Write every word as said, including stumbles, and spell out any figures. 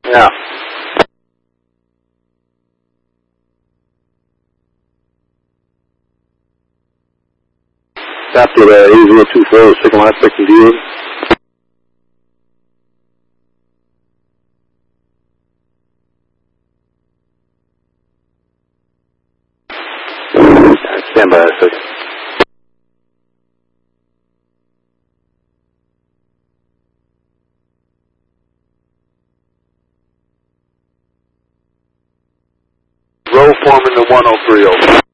Yeah. Copy that, eight zero two four, second line, expecting view. Stand by a second. Row forming the one oh three oh.